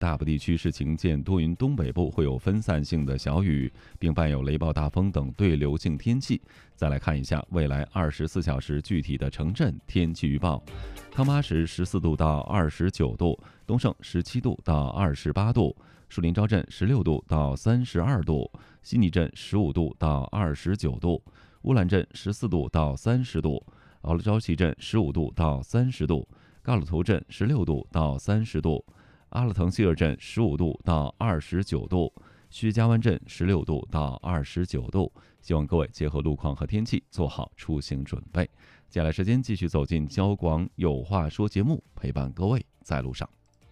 大部地区是晴间多云，东北部会有分散性的小雨，并伴有雷暴大风等对流性天气。再来看一下未来24小时具体的城镇天气预报：康巴什14度到29度，东胜17度到28度，树林招镇16度到32度，悉尼镇15度到29度，乌兰镇14度到30度，奥勒昭西镇15度到30度，嘎鲁图镇16度到30度，阿勒腾希尔镇15度到29度，薛家湾镇16度到29度。希望各位结合路况和天气做好出行准备。接下来时间继续走进交广有话说节目，陪伴各位在路上。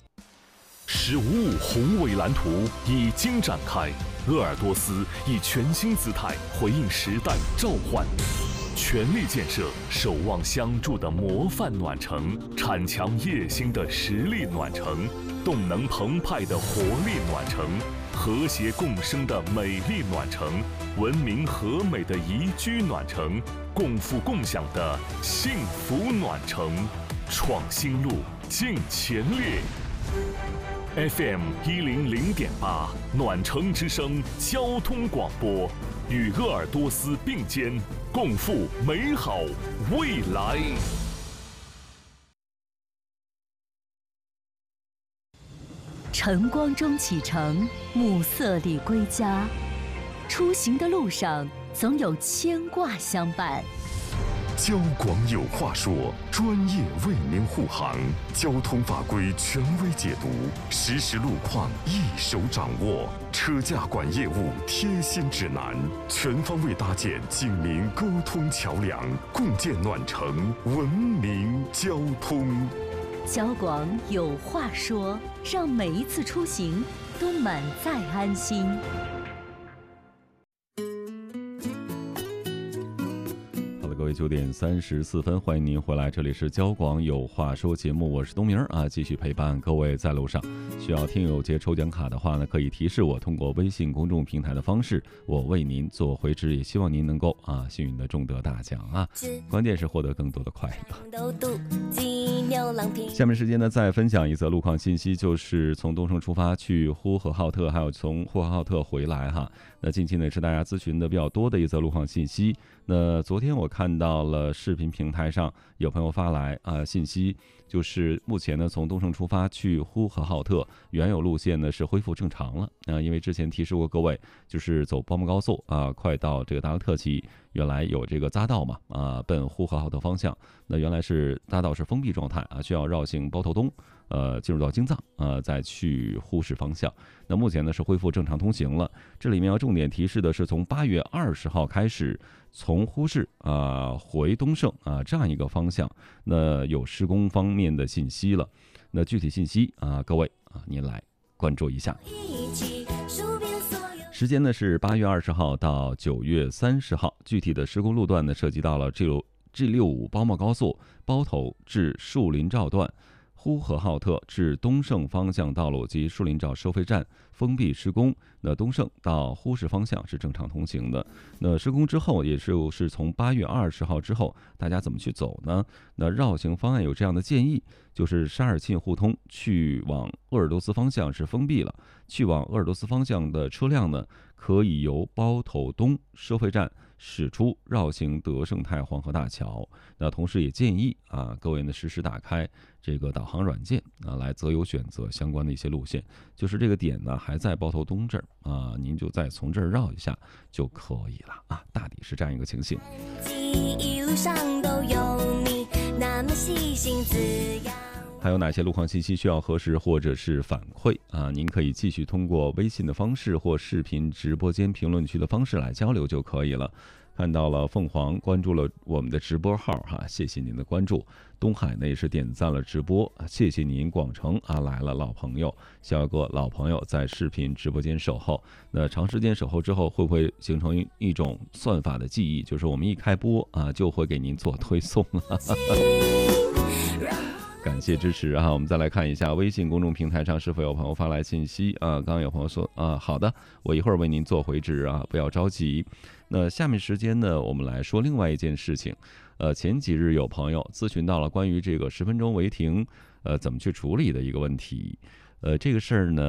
15宏伟蓝图已经展开，鄂尔多斯以全新姿态回应时代召唤，全力建设守望相助的模范暖城，铲强夜星的实力暖城，动能澎湃的活力暖城，和谐共生的美丽暖城，文明和美的宜居暖城，共富共享的幸福暖城。创新路，进前列。FM 100.8暖城之声交通广播，与鄂尔多斯并肩，共赴美好未来。 晨光中启程，暮色里归家。出行的路上，总有牵挂相伴。 交广有话说，专业为您护航，交通法规权威解读，实时路况一手掌握，车驾管业务贴心指南，全方位搭建警民沟通桥梁，共建暖城文明交通。 交广有话说，让每一次出行都满载安心。 各位9点34分，欢迎您回来，这里是交广有话说节目，我是东明继续陪伴各位在路上。需要听友节抽奖卡的话呢，可以提示我，通过微信公众平台的方式，我为您做回执，也希望您能够幸运的中得大奖关键是获得更多的快乐。下面时间呢，再分享一则路况信息，就是从东胜出发去呼和浩特，还有从呼和浩特回来那近期呢是大家咨询的比较多的一则路况信息。那昨天我看到了视频平台上有朋友发来信息，就是目前呢从东胜出发去呼和浩特原有路线呢是恢复正常了因为之前提示过各位，就是走包莫高速快到这个达勒特旗，原来有这个匝道嘛奔呼和浩特方向，那原来是匝道是封闭状态需要绕行包头东进入到京藏再去呼市方向。那目前呢是恢复正常通行了。这里面要重点提示的是，从8月20号开始，从呼市回东胜这样一个方向，那有施工方面的信息了。那具体信息各位您来关注一下。时间呢是8月20号到9月30号，具体的施工路段呢涉及到了G65包莫高速包头至树林照段，呼和浩特至东胜方向道路及树林照收费站封闭施工，那东胜到呼市方向是正常通行的。那施工之后，也是从8月20号之后，大家怎么去走呢？那绕行方案有这样的建议，就是沙尔沁互通去往鄂尔多斯方向是封闭了，去往鄂尔多斯方向的车辆呢，可以由包头东收费站驶出，绕行德胜泰黄河大桥。那同时也建议各位呢实时打开这个导航软件来择优选择相关的一些路线。就是这个点呢还在包头东这儿您就再从这儿绕一下就可以了大抵是这样一个情形。 一路上都有你，那么细心滋养。 还有哪些路况信息需要核实或者是反馈您可以继续通过微信的方式或视频直播间评论区的方式来交流就可以了。看到了凤凰关注了我们的直播号谢谢您的关注。东海呢也是点赞了直播谢谢您。广城来了老朋友，小哥老朋友在视频直播间守候。那长时间守候之后，会不会形成一种算法的记忆，就是我们一开播就会给您做推送感谢支持我们再来看一下微信公众平台上是否有朋友发来信息刚刚有朋友说好的，我一会儿为您做回执不要着急。那下面时间呢，我们来说另外一件事情。前几日有朋友咨询到了关于这个10分钟违停怎么去处理的一个问题。 这个事儿呢